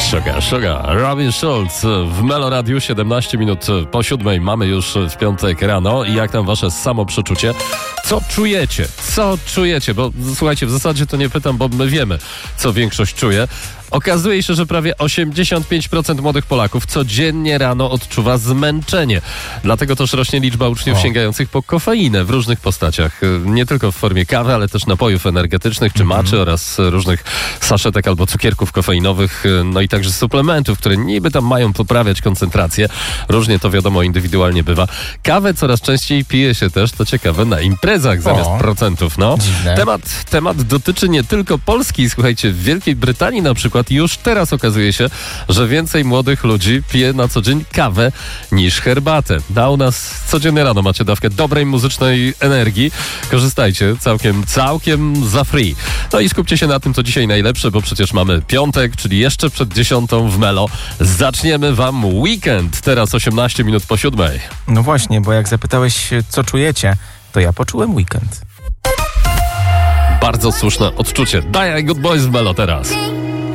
Sugar. Robin Schulz w Melo Radiu, 17 minut po 7. Mamy już w piątek rano. I jak tam wasze samoprzeczucie? Co czujecie? Bo słuchajcie, w zasadzie to nie pytam, bo my wiemy, co większość czuje. Okazuje się, że prawie 85% młodych Polaków codziennie rano odczuwa zmęczenie. Dlatego też rośnie liczba uczniów sięgających po kofeinę w różnych postaciach. Nie tylko w formie kawy, ale też napojów energetycznych czy maczy oraz różnych saszetek albo cukierków kofeinowych, no i także suplementów, które niby tam mają poprawiać koncentrację. Różnie to wiadomo indywidualnie bywa. Kawę coraz częściej pije się też, to ciekawe, na imprezach zamiast procentów. No. Temat dotyczy nie tylko Polski. Słuchajcie, w Wielkiej Brytanii na przykład już teraz okazuje się, że więcej młodych ludzi pije na co dzień kawę niż herbatę. A u nas codziennie rano macie dawkę dobrej muzycznej energii. Korzystajcie całkiem za free. No i skupcie się na tym, co dzisiaj najlepsze, bo przecież mamy piątek, czyli jeszcze przed 10 w Melo. Zaczniemy wam weekend. Teraz 18 minut po 7. No właśnie, bo jak zapytałeś, co czujecie, to ja poczułem weekend. Bardzo słuszne odczucie. Daj Good Boys w Melo teraz.